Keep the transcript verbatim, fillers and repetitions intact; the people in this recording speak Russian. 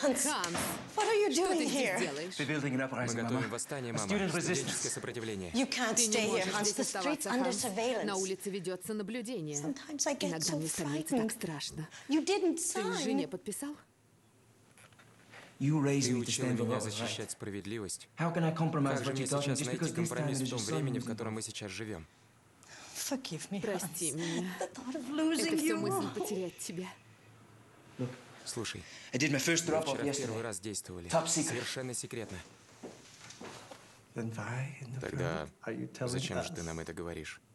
Hans, Ханс, what are you что ты doing здесь here? делаешь? We're building an Мы uprising, готовим Mama. восстание, A мама. student Студенческое resistance. сопротивление. You can't Ты не stay here, можешь Hans. здесь The street's оставаться, under Ханс. На surveillance. улице ведется наблюдение. Sometimes I get Иногда so мне становится так frightened. страшно. You didn't Ты жене sign. подписал? You raised Ты me to учила stand for меня what was right. защищать справедливость. How can I compromise Как же what мне you taught me сейчас just найти because this time компромисс it в is том your времени, son в who's котором мы involved? сейчас живем? Forgive me, Прости Hans. меня. The thought of losing Это все you. мысль потерять тебя. Look, Слушай, I did my first мы drop off вчера в первый yesterday. раз действовали. Top secret. Совершенно секретно. Then why in the Тогда world are you telling зачем же us? ты нам это говоришь?